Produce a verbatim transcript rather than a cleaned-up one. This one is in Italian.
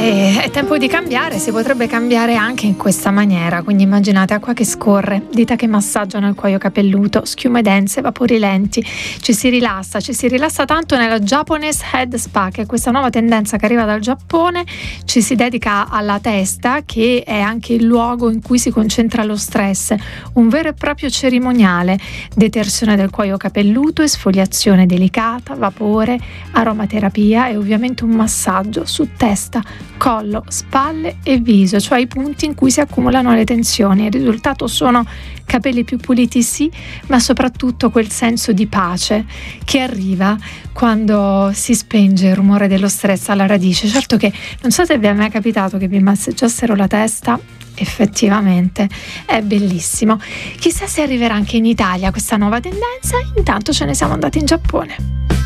E è tempo di cambiare, si potrebbe cambiare anche in questa maniera, quindi immaginate acqua che scorre, dita che massaggiano il cuoio capelluto, schiume dense, vapori lenti, ci si rilassa, ci si rilassa tanto nella Japanese Head Spa, che è questa nuova tendenza che arriva dal Giappone. Ci si dedica alla testa, che è anche il luogo in cui si concentra lo stress, un vero e proprio cerimoniale, detersione del cuoio capelluto, esfoliazione delicata, vapore, aromaterapia e ovviamente un massaggio su testa, collo, spalle e viso, cioè i punti in cui si accumulano le tensioni. Il risultato sono capelli più puliti, sì, ma soprattutto quel senso di pace che arriva quando si spenge il rumore dello stress alla radice. Certo che non so se vi è mai capitato che vi massaggiassero la testa, effettivamente è bellissimo. Chissà se arriverà anche in Italia questa nuova tendenza. Intanto ce ne siamo andati in Giappone.